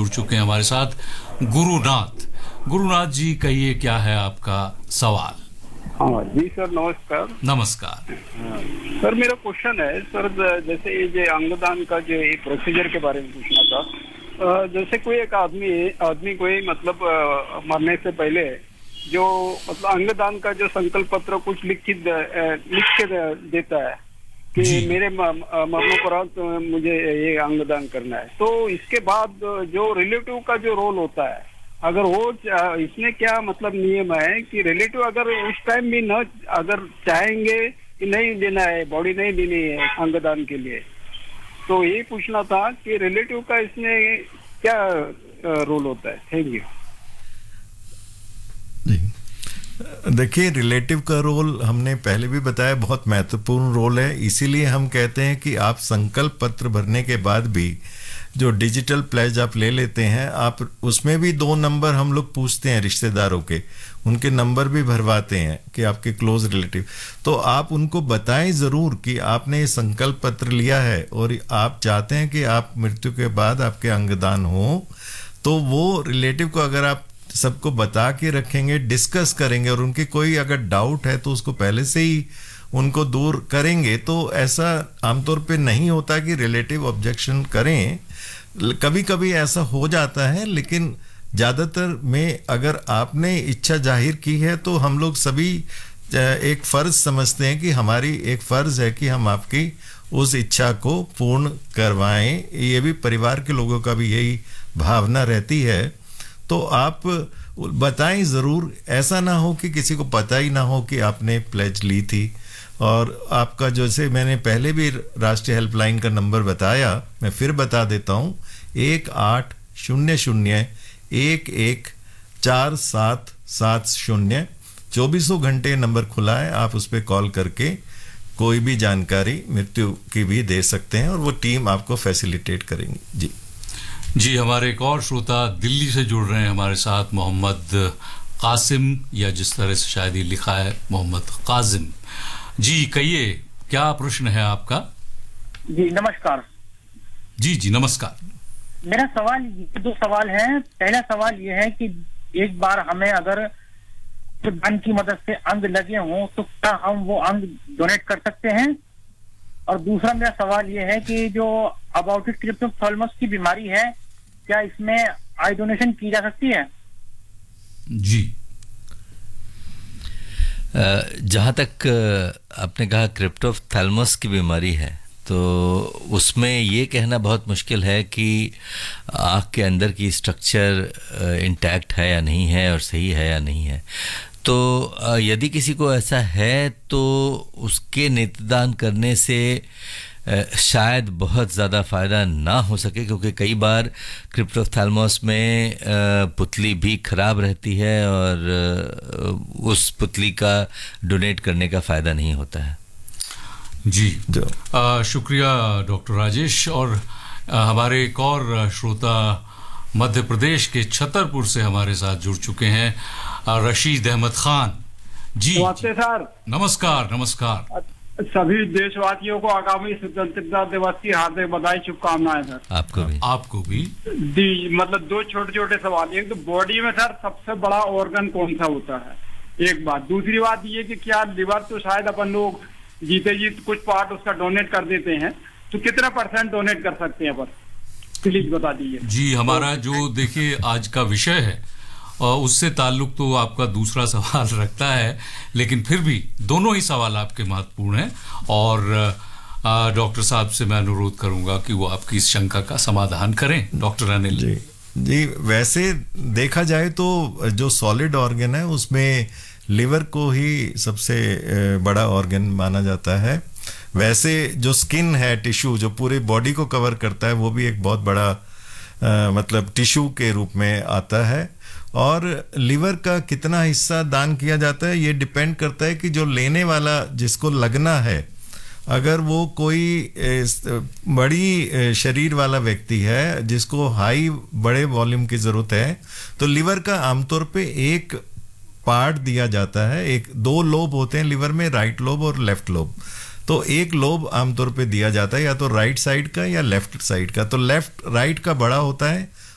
जुड़ चुके हैं हमारे साथ गुरुनाथ। गुरुनाथ जी, कहिए क्या है आपका सवाल? हाँ जी सर, नमस्कार। नमस्कार सर, मेरा क्वेश्चन है सर, जैसे ये जो अंगदान का जो ये प्रोसीजर के बारे में पूछना था। जैसे कोई एक आदमी कोई मतलब मरने से पहले जो मतलब अंगदान का जो संकल्प पत्र कुछ लिख के देता है कि मेरे मरणोपरांत मुझे ये अंगदान करना है, तो इसके बाद जो रिलेटिव का जो रोल होता है, अगर वो इसमें क्या मतलब नियम है कि रिलेटिव अगर उस टाइम भी न अगर चाहेंगे कि नहीं देना है, बॉडी नहीं देनी है अंगदान के लिए, तो ये पूछना था कि रिलेटिव का इसमें क्या रोल होता है? Thank you. देखिए, रिलेटिव का रोल हमने पहले भी बताया, बहुत महत्वपूर्ण रोल है। इसीलिए हम कहते हैं कि आप संकल्प पत्र भरने के बाद भी जो डिजिटल प्लेज आप ले लेते हैं, आप उसमें भी 2 नंबर हम लोग पूछते हैं रिश्तेदारों के, उनके नंबर भी भरवाते हैं कि आपके क्लोज रिलेटिव, तो आप उनको बताएं ज़रूर कि आपने संकल्प पत्र लिया है और आप चाहते हैं कि आप मृत्यु के बाद आपके अंगदान हो। तो वो रिलेटिव को अगर आप सबको बता के रखेंगे, डिस्कस करेंगे, और उनके कोई अगर डाउट है तो उसको पहले से ही उनको दूर करेंगे, तो ऐसा आमतौर पे नहीं होता कि रिलेटिव ऑब्जेक्शन करें। कभी कभी ऐसा हो जाता है, लेकिन ज़्यादातर में अगर आपने इच्छा जाहिर की है तो हम लोग सभी एक फ़र्ज़ समझते हैं कि हमारी एक फ़र्ज़ है कि हम आपकी उस इच्छा को पूर्ण करवाएं। ये भी परिवार के लोगों का भी यही भावना रहती है। तो आप बताएं ज़रूर, ऐसा ना हो कि किसी को पता ही ना हो कि आपने प्लेज ली थी। और आपका, जैसे मैंने पहले भी राष्ट्रीय हेल्पलाइन का नंबर बताया, मैं फिर बता देता हूँ, 1800-114770। 24 घंटे नंबर खुला है, आप उस पर कॉल करके कोई भी जानकारी मृत्यु की भी दे सकते हैं और वो टीम आपको फैसिलिटेट करेंगी। जी, हमारे एक और श्रोता दिल्ली से जुड़ रहे हैं हमारे साथ, मोहम्मद कासिम, या जिस तरह से शायद ही लिखा है मोहम्मद काजिम जी। कहिए क्या प्रश्न है आपका? जी नमस्कार। जी नमस्कार। मेरा सवाल 2 सवाल हैं। पहला सवाल यह है कि एक बार हमें अगर दान की मदद से अंग लगे हों तो क्या हम वो अंग डोनेट कर सकते हैं? और दूसरा मेरा सवाल यह है कि जो अबाउटिक क्रिप्टोप्थाल्मस की बीमारी है, क्या इसमें आई डोनेशन की जा सकती है? जी, जहाँ तक आपने कहा क्रिप्टोप्थाल्मस की बीमारी है, तो उसमें ये कहना बहुत मुश्किल है कि आँख के अंदर की स्ट्रक्चर इंटैक्ट है या नहीं है और सही है या नहीं है। तो यदि किसी को ऐसा है तो उसके नेत्रदान करने से शायद बहुत ज़्यादा फ़ायदा ना हो सके, क्योंकि कई बार क्रिप्टोप्थाल्मस में पुतली भी ख़राब रहती है और उस पुतली का डोनेट करने का फ़ायदा नहीं होता है। जी, शुक्रिया डॉक्टर राजेश। और हमारे एक और श्रोता मध्य प्रदेश के छतरपुर से हमारे साथ जुड़ चुके हैं, रशीद अहमद खान जी। नमस्ते सर। नमस्कार। नमस्कार। सभी देशवासियों को आगामी स्वतंत्रता दिवस की हार्दिक बधाई, शुभकामनाएं सर। आपको भी जी। मतलब 2 छोटे सवाल। एक तो बॉडी में सर सबसे बड़ा ऑर्गन कौन सा होता है, एक बात। दूसरी बात ये कि क्या लिवर तो शायद अपन लोग जीते जी कुछ पार्ट उसका डोनेट कर देते हैं, तो कितना % डोनेट कर सकते हैं अपन, प्लीज बता दीजिए। जी, हमारा जो देखिए आज का विषय है उससे ताल्लुक तो आपका दूसरा सवाल रखता है, लेकिन फिर भी दोनों ही सवाल आपके महत्वपूर्ण हैं और डॉक्टर साहब से मैं अनुरोध करूंगा कि वो आपकी इस शंका का समाधान करें। डॉक्टर अनिल जी, वैसे देखा जाए तो जो सॉलिड ऑर्गन है उसमें लिवर को ही सबसे बड़ा ऑर्गन माना जाता है। वैसे जो स्किन है, टिश्यू जो पूरे बॉडी को कवर करता है, वो भी एक बहुत बड़ा मतलब टिश्यू के रूप में आता है। और लिवर का कितना हिस्सा दान किया जाता है ये डिपेंड करता है कि जो लेने वाला जिसको लगना है, अगर वो कोई बड़ी शरीर वाला व्यक्ति है जिसको बड़े वॉल्यूम की ज़रूरत है, तो लिवर का आमतौर पे एक पार्ट दिया जाता है। 2 लोब होते हैं लिवर में, राइट लोब और लेफ्ट लोब। तो एक लोब आमतौर पे दिया जाता है, या तो राइट साइड का या लेफ्ट साइड का। तो राइट का बड़ा होता है